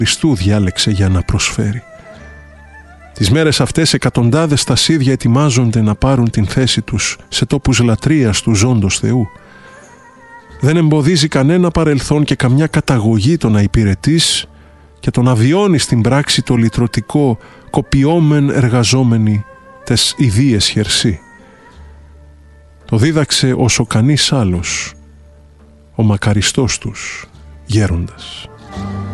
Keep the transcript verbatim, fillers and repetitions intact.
Χριστού διάλεξε για να προσφέρει. Τις μέρες αυτές εκατοντάδες τασίδια ετοιμάζονται να πάρουν την θέση τους σε τόπους λατρείας του ζώντος Θεού. Δεν εμποδίζει κανένα παρελθόν και καμιά καταγωγή το να υπηρετείς και το να βιώνεις στην πράξη το λυτρωτικό κοπιόμεν εργαζόμενοι τες ιδίες χερσί. Το δίδαξε όσο κανείς άλλος ο μακαριστός τους γέροντας.